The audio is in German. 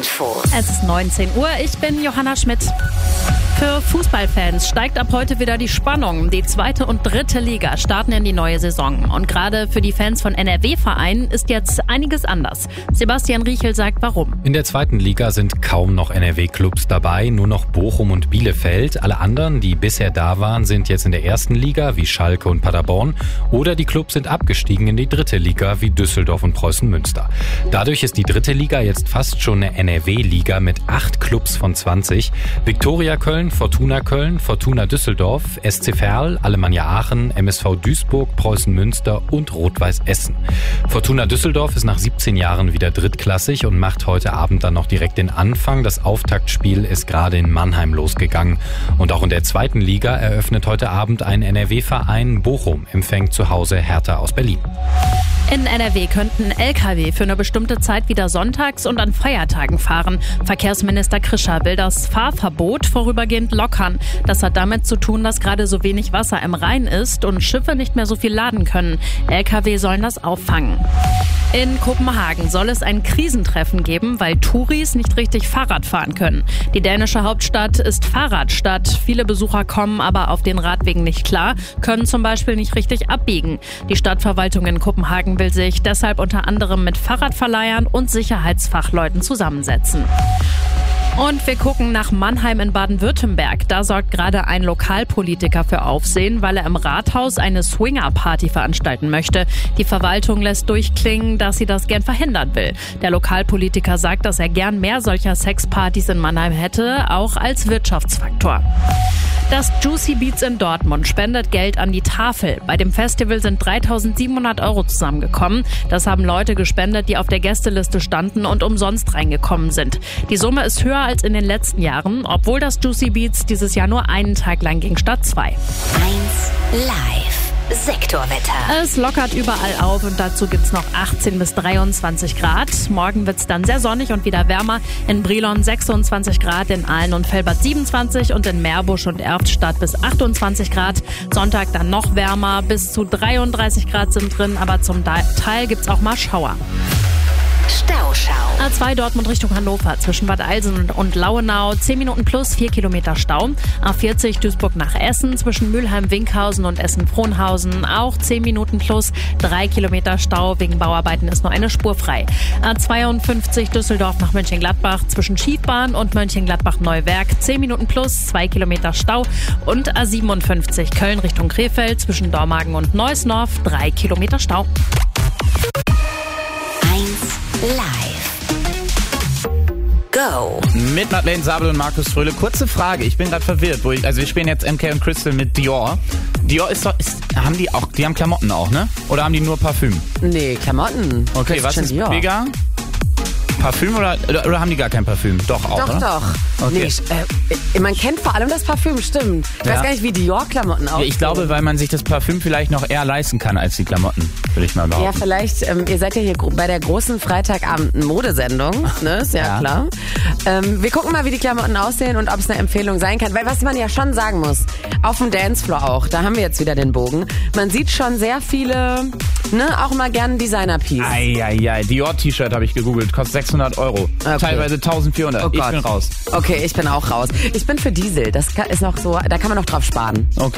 Info. Es ist 19 Uhr, ich bin Johanna Schmidt. Für Fußballfans steigt ab heute wieder die Spannung. Die 2. und 3. Liga starten in die neue Saison. Und gerade für die Fans von NRW-Vereinen ist jetzt einiges anders. Sebastian Riechel sagt, warum. In der 2. Liga sind kaum noch NRW-Clubs dabei, nur noch Bochum und Bielefeld. Alle anderen, die bisher da waren, sind jetzt in der 1. Liga, wie Schalke und Paderborn. Oder die Clubs sind abgestiegen in die 3. Liga, wie Düsseldorf und Preußen Münster. Dadurch ist die 3. Liga jetzt fast schon eine NRW-Liga mit 8 Clubs von 20. Viktoria Köln, Fortuna Köln, Fortuna Düsseldorf, SC Verl, Alemannia Aachen, MSV Duisburg, Preußen Münster und Rot-Weiß Essen. Fortuna Düsseldorf ist nach 17 Jahren wieder drittklassig und macht heute Abend dann noch direkt den Anfang. Das Auftaktspiel ist gerade in Mannheim losgegangen. Und auch in der 2. Liga eröffnet heute Abend ein NRW-Verein. Bochum empfängt zu Hause Hertha aus Berlin. In NRW könnten Lkw für eine bestimmte Zeit wieder sonntags und an Feiertagen fahren. Verkehrsminister Krischer will das Fahrverbot vorübergehend lockern. Das hat damit zu tun, dass gerade so wenig Wasser im Rhein ist und Schiffe nicht mehr so viel laden können. Lkw sollen das auffangen. In Kopenhagen soll es ein Krisentreffen geben, weil Touris nicht richtig Fahrrad fahren können. Die dänische Hauptstadt ist Fahrradstadt. Viele Besucher kommen aber auf den Radwegen nicht klar, können zum Beispiel nicht richtig abbiegen. Die Stadtverwaltung in Kopenhagen will sich deshalb unter anderem mit Fahrradverleihern und Sicherheitsfachleuten zusammensetzen. Und wir gucken nach Mannheim in Baden-Württemberg. Da sorgt gerade ein Lokalpolitiker für Aufsehen, weil er im Rathaus eine Swinger-Party veranstalten möchte. Die Verwaltung lässt durchklingen, dass sie das gern verhindern will. Der Lokalpolitiker sagt, dass er gern mehr solcher Sexpartys in Mannheim hätte, auch als Wirtschaftsfaktor. Das Juicy Beats in Dortmund spendet Geld an die Tafel. Bei dem Festival sind 3.700 € zusammengekommen. Das haben Leute gespendet, die auf der Gästeliste standen und umsonst reingekommen sind. Die Summe ist höher als in den letzten Jahren, obwohl das Juicy Beats dieses Jahr nur einen Tag lang ging statt 2. 1 Live. Sektorwetter. Es lockert überall auf und dazu gibt's noch 18 bis 23 Grad. Morgen wird's dann sehr sonnig und wieder wärmer. In Brilon 26 Grad, in Aalen und Velbert 27 und in Meerbusch und Erftstadt bis 28 Grad. Sonntag dann noch wärmer, bis zu 33 Grad sind drin, aber zum Teil gibt's auch mal Schauer. Stauschau. A2 Dortmund Richtung Hannover zwischen Bad Eilsen und Lauenau 10 Minuten plus 4 Kilometer Stau. A40 Duisburg nach Essen zwischen Mülheim-Winkhausen und Essen-Frohnhausen auch 10 Minuten plus 3 Kilometer Stau. Wegen Bauarbeiten ist nur eine Spur frei. A52 Düsseldorf nach Mönchengladbach zwischen Schiefbahn und Mönchengladbach-Neuwerk 10 Minuten plus 2 Kilometer Stau. Und A57 Köln Richtung Krefeld zwischen Dormagen und Neuss-Norf 3 Kilometer Stau. Live. Go. Mit Madeleine Sabel und Markus Fröhle. Kurze Frage, ich bin gerade verwirrt. Wir spielen jetzt MK und Crystal mit Dior. Dior die haben Klamotten auch, ne? Oder haben die nur Parfüm? Nee, Klamotten. Okay, was ist Dior. billiger? Parfüm oder haben die gar kein Parfüm? Doch auch, Doch, oder? doch. Okay. Nee, man kennt vor allem das Parfüm, stimmt. Ich weiß gar nicht, wie Dior-Klamotten aussehen. Ich glaube, weil man sich das Parfüm vielleicht noch eher leisten kann als die Klamotten, würde ich mal behaupten. Ja, vielleicht, ihr seid ja hier bei der großen Freitagabend-Modesendung, ne? Ist ja klar. Wir gucken mal, wie die Klamotten aussehen und ob es eine Empfehlung sein kann. Weil was man ja schon sagen muss, auf dem Dancefloor auch, da haben wir jetzt wieder den Bogen. Man sieht schon sehr viele, auch immer gerne Designer-Piece. Eieiei, Dior-T-Shirt habe ich gegoogelt, kostet 600 €. Okay. Teilweise 1400. Oh ich Gott. bin raus. Okay, ich bin auch raus. Ich bin für Diesel. Das ist noch so, da kann man noch drauf sparen. Okay.